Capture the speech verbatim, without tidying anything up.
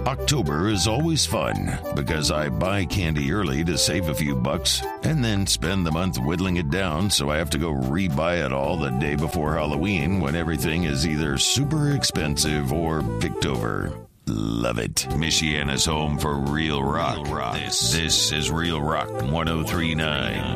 October is always fun because I buy candy early to save a few bucks and then spend the month whittling it down so I have to go re-buy it all the day before Halloween when everything is either super expensive or picked over. Love it. Michiana's home for real rock. Real rock. This, this is Real Rock one oh three point nine.